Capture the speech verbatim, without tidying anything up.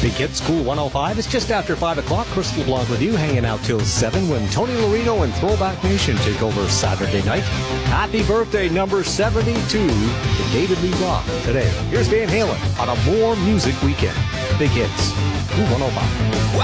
Big Hits Cool one oh five. It's just after five o'clock. Chris LeBlanc with you, hanging out till seven when Tony Lorino and Throwback Nation take over Saturday night. Happy birthday, number seventy-two, to David Lee Roth today. Here's Van Halen on a More Music Weekend. Big Hits Cool one oh five.